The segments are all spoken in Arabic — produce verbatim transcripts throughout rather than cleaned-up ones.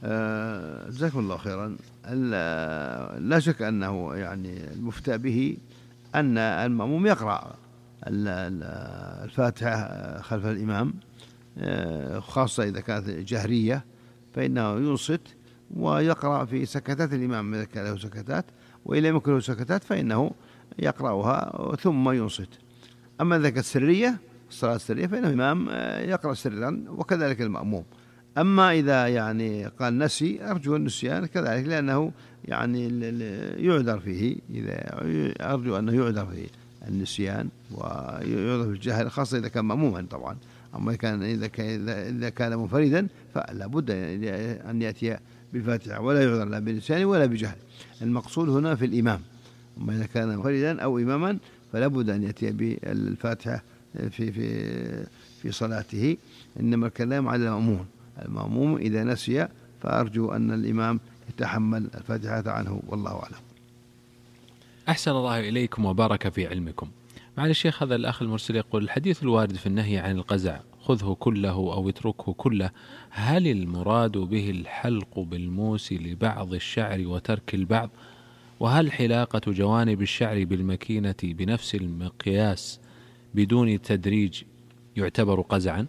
جزاكم الله خيرا. لا شك أنه يعني المفتى به أن المأموم يقرأ الفاتحة خلف الإمام، خاصة إذا كانت جهرية فإنه ينصت ويقرأ في سكتات الإمام إذا كان له سكتات، وإذا لم يكن له سكتات فإنه يقرأها ثم ينصت. أما إذا كانت سرية، الصلاة السرية، فإن الإمام يقرأ سرا وكذلك المأموم. أما إذا يعني قال نسي، أرجو النسيان كذلك، لأنه يعني يعذر فيه، إذا أرجو أنه يعذر فيه النسيان ويعذر في الجهل، خاصة إذا كان مأموما طبعا. أما كان إذا كان إذا كان منفردا فلا بد أن يأتي بالفاتحة، ولا يعذر لا بنسيان ولا بجهل. المقصود هنا في الإمام. أما إذا كان منفردا أو إماما فلا بد أن يأتي بالفاتحة في في في صلاته. إنما الكلام على المأموم. المأموم إذا نسي فأرجو أن الإمام يتحمل الفاتحة عنه، والله أعلم. أحسن الله إليكم وبارك في علمكم. معالي الشيخ، هذا الأخ المرسل يقول: الحديث الوارد في النهي عن القزع خذه كله أو اتركه كله، هل المراد به الحلق بالموس لبعض الشعر وترك البعض؟ وهل حلاقة جوانب الشعر بالمكينة بنفس المقياس بدون تدريج يعتبر قزعا؟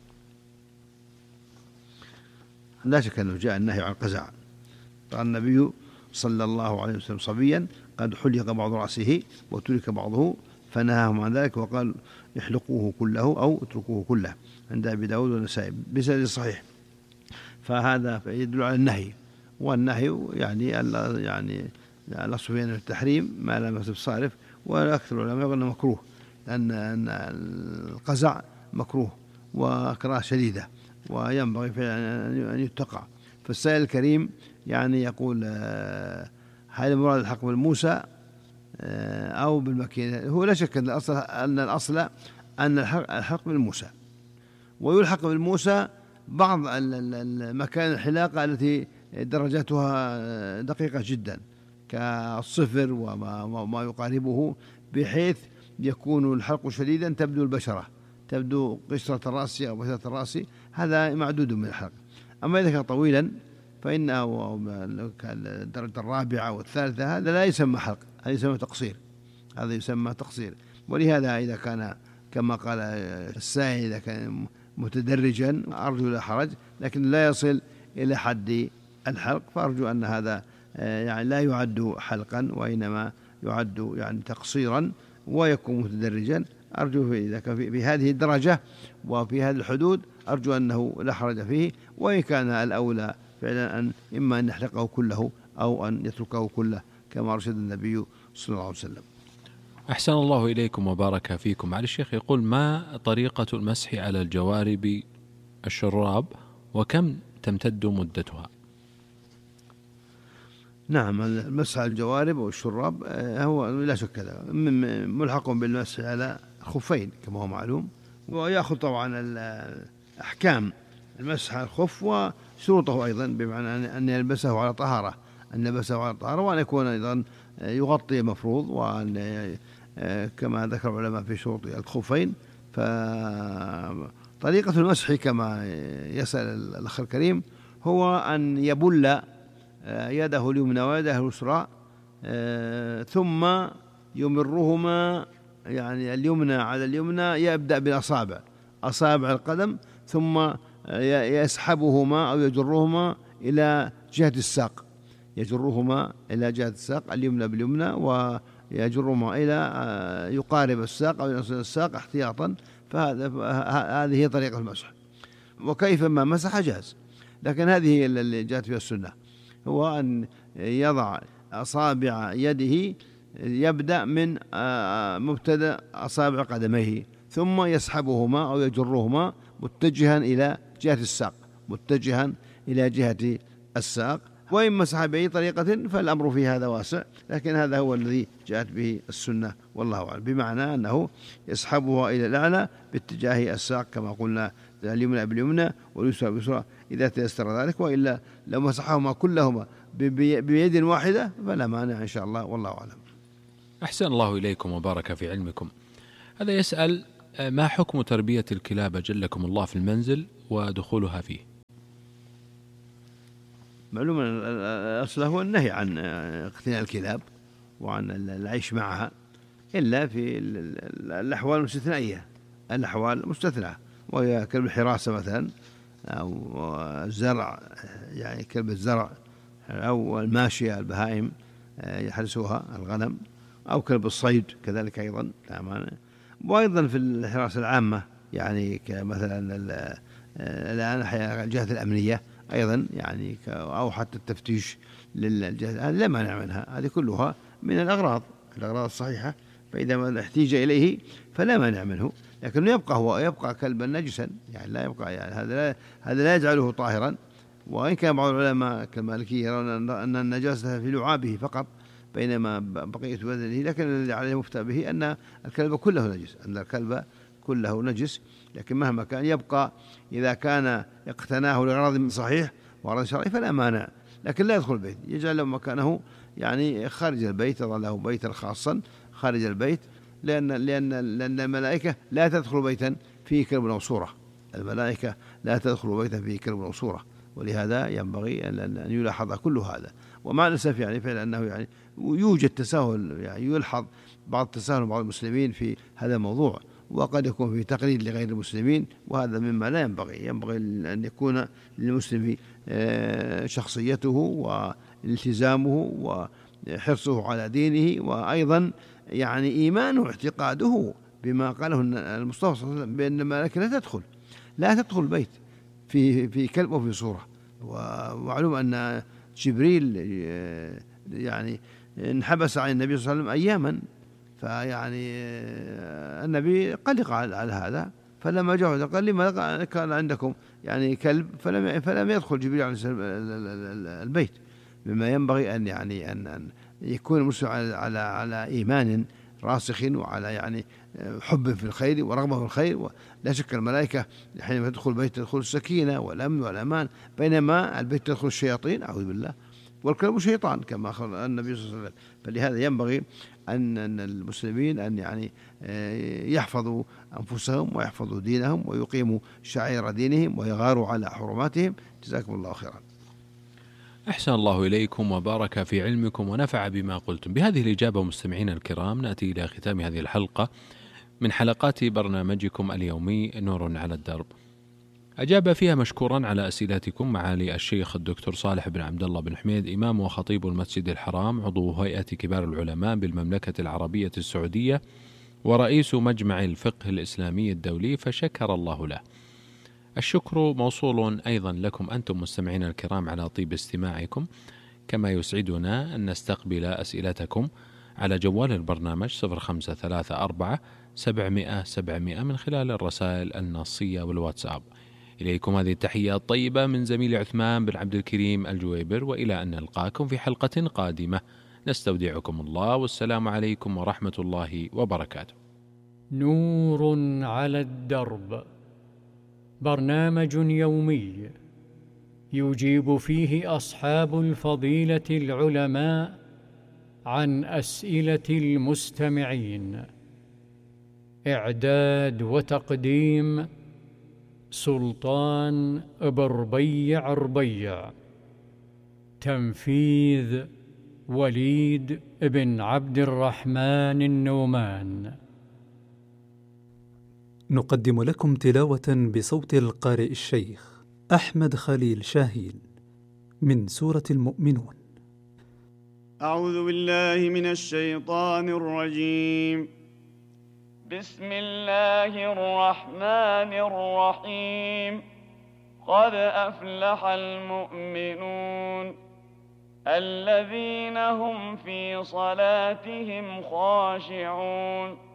لا شك أنه جاء النهي عن القزع. قال النبي صلى الله عليه وسلم: صبيا قد حلق بعض رأسه وترك بعضه، فنهاهم عن ذلك وقال: احلقوه كله أو اتركوه كله، عند أبي داود والنسائي بسند صحيح. فهذا يدل على النهي، والنهي يعني يعني الأصل في التحريم ما لم يصف صارف، وأكثر العلماء يقولون مكروه، لأن القزع مكروه وكراهة شديدة وينبغي أن يتقع. فالسائل الكريم يعني يقول: هل المراد الحق بالموسى أو بالمكينة؟ هو لا شك أن الأصل أن الأصل أن الحق بالموسى، ويلحق بالموسى بعض المكان الحلاقة التي درجاتها دقيقة جدا كالصفر وما يقاربه، بحيث يكون الحلق شديدا تبدو البشرة، تبدو قشرة الرأس أو بشرة الرأس، هذا معدود من الحلق. أما إذا كان طويلا فإنه الدرجة الرابعة والثالثة هذا لا يسمى حلق، هذا يسمى تقصير، هذا يسمى تقصير. ولهذا إذا كان كما قال السائل إذا كان متدرجا أرجو لا حرج، لكن لا يصل إلى حد الحلق، فأرجو أن هذا يعني لا يعد حلقا، وإنما يعد يعني تقصيرا ويكون متدرجا. أرجو إذا كان في هذه الدرجة وفي هذه الحدود أرجو أنه لا حرج فيه، وإن كان الأولى فعلا أن إما أن يحلقه كله أو أن يتركه كله كما أرشد النبي صلى الله عليه وسلم. أحسن الله إليكم وبارك فيكم. على الشيخ يقول: ما طريقة المسح على الجوارب الشراب وكم تمتد مدتها؟ نعم، المسح على الجوارب والشراب هو لا شك هذا ملحق بالمسح على الخفين كما هو معلوم، ويأخذ طبعا أحكام المسح على الخف وشروطه أيضا، بمعنى أن يلبسه على طهارة، أن يلبسه على طهارة، وأن يكون أيضا يغطي المفروض، وأن كما ذكر العلماء في شروط الخفين. فطريقة المسح كما يسأل الأخ الكريم هو أن يبل يده اليمنى ويده اليسرى، ثم يمرهما يعني اليمنى على اليمنى، يبدأ بالأصابع أصابع القدم، ثم يسحبهما أو يجرهما إلى جهة الساق، يجرهما إلى جهة الساق اليمنى باليمنى، ويجرهما إلى يقارب الساق أو يصل الساق احتياطا. فهذا هذه هي طريقة المسح، وكيف ما مسح جاز، لكن هذه اللي جاءت فيها السنة، هو أن يضع أصابع يده، يبدأ من مبتدأ أصابع قدميه، ثم يسحبهما أو يجرهما متجها إلى جهة الساق، متجها إلى جهة الساق. وإن مسح بأي طريقة فالأمر في هذا واسع، لكن هذا هو الذي جاءت به السنة والله أعلم، بمعنى أنه يسحبها إلى الأعلى باتجاه الساق كما قلنا، اليمنى باليمنى واليسرى باليسرى إذا تيسر ذلك، وإلا لو مسحهما كلهما بيد واحدة فلا مانع إن شاء الله، والله أعلم. أحسن الله إليكم وبارك في علمكم. هذا يسأل: ما حكم تربية الكلاب جلكم الله في المنزل ودخولها فيه؟ معلوم أن الأصل هو النهي عن اقتناء الكلاب وعن العيش معها، إلا في الأحوال المستثنائية، الأحوال المستثنى، وهي كلب الحراسة مثلا، أو الزرع، يعني كلب الزرع، أو الماشية البهائم يحرسوها الغنم، أو كلب الصيد كذلك أيضا لا مانع. وأيضا في الحراسة العامة، يعني كمثلا الآن الجهات الأمنية أيضا، يعني أو حتى التفتيش للجهات، هذه لا مانع منها، هذه كلها من الأغراض الأغراض الصحيحة، فإذا ما احتيج إليه فلا مانع منه، لكنه يبقى هو يبقى كلبا نجسا، يعني لا يبقى، يعني هذا لا هذا لا يجعله طاهرا. وإن كان بعض العلماء كالمالكية يرون أن النجاسة في لعابه فقط بينما بقية بدنه، لكن الذي عليه مفتى به أن الكلب كله نجس، أن الكلب كله نجس، لكن مهما كان يبقى إذا كان اقتناه لغرض صحيح وغرض شرعي فلا مانع، لكن لا يدخل البيت، يجعل له مكانه يعني خارج البيت، يضع له بيتا خاصا خارج البيت، لأن لأن لأن الملائكة لا تدخل بيتا فيه كلب أو صورة، الملائكة لا تدخل بيتا فيه كلب أو صورة، ولهذا ينبغي أن يلاحظ كل هذا. ومع الأسف يعني فعلا أنه يعني يوجد تساهل، يعني يلحظ بعض التساهل بعض المسلمين في هذا الموضوع، وقد يكون في تقليد لغير المسلمين، وهذا مما لا ينبغي. ينبغي أن يكون للمسلم شخصيته والتزامه وحرصه على دينه، وأيضا يعني إيمانه واعتقاده بما قاله المصطفى صلى الله عليه وسلم بأن الملائكة لا تدخل لا تدخل البيت في في كلب أو في صورة. ومعلوم أن جبريل يعني انحبس عن النبي صلى الله عليه وسلم أياما، فيعني النبي قلق على هذا، فلما جاء قال لما كان عندكم يعني كلب، فلم فلم يدخل جبريل عليه السلام البيت، مما ينبغي أن يعني أن أن يكون المسلم على على على إيمان راسخ، وعلى يعني حب في الخير ورغبة في الخير. ولا شك الملائكة حينما تدخل البيت تدخل السكينة والأمن والأمان، بينما البيت تدخل الشياطين أعوذ بالله، والكلب شيطان كما أخبر النبي صلى الله عليه وسلم. فلهذا ينبغي أن المسلمين أن يعني يحفظوا أنفسهم ويحفظوا دينهم ويقيموا شعائر دينهم ويغاروا على حرماتهم. جزاكم الله خيرا. أحسن الله إليكم وبارك في علمكم ونفع بما قلتم. بهذه الإجابة مستمعينا الكرام نأتي إلى ختام هذه الحلقة من حلقات برنامجكم اليومي نور على الدرب. أجاب فيها مشكورا على أسئلتكم معالي الشيخ الدكتور صالح بن عبد الله بن حميد، إمام وخطيب المسجد الحرام، عضو هيئة كبار العلماء بالمملكة العربية السعودية ورئيس مجمع الفقه الإسلامي الدولي، فشكر الله له. الشكر موصول أيضا لكم أنتم مستمعين الكرام على طيب استماعكم، كما يسعدنا أن نستقبل أسئلتكم على جوال البرنامج صفر خمسة ثلاثة أربعة سبعمائة سبعمائة من خلال الرسائل النصية والواتساب. إليكم هذه التحية الطيبة من زميل عثمان بن عبد الكريم الجويبر، وإلى أن نلقاكم في حلقة قادمة نستودعكم الله، والسلام عليكم ورحمة الله وبركاته. نور على الدرب، برنامج يومي يجيب فيه أصحاب الفضيلة العلماء عن أسئلة المستمعين. إعداد وتقديم سلطان بربيع ربيع. تنفيذ وليد بن عبد الرحمن النومان. نقدم لكم تلاوة بصوت القارئ الشيخ أحمد خليل شاهين من سورة المؤمنون. أعوذ بالله من الشيطان الرجيم. بسم الله الرحمن الرحيم. قد أفلح المؤمنون الذين هم في صلاتهم خاشعون